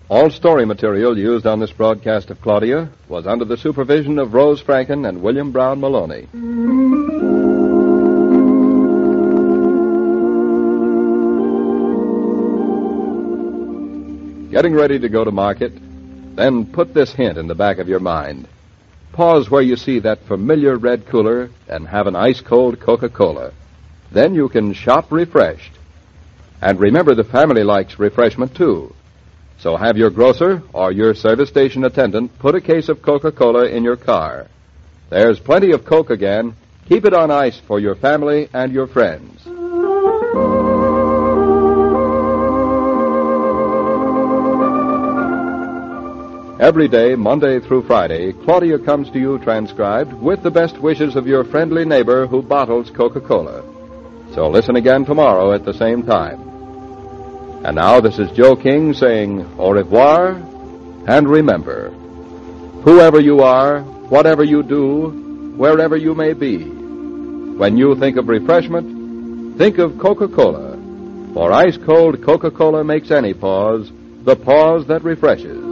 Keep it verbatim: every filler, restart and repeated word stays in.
All story material used on this broadcast of Claudia was under the supervision of Rose Franken and William Brown Maloney. Getting ready to go to market? Then put this hint in the back of your mind. Pause where you see that familiar red cooler and have an ice-cold Coca-Cola. Then you can shop refreshed. And remember, the family likes refreshment, too. So have your grocer or your service station attendant put a case of Coca-Cola in your car. There's plenty of Coke again. Keep it on ice for your family and your friends. Every day, Monday through Friday, Claudia comes to you transcribed with the best wishes of your friendly neighbor who bottles Coca-Cola. So listen again tomorrow at the same time. And now this is Joe King saying au revoir, and remember, whoever you are, whatever you do, wherever you may be, when you think of refreshment, think of Coca-Cola, for ice-cold Coca-Cola makes any pause the pause that refreshes.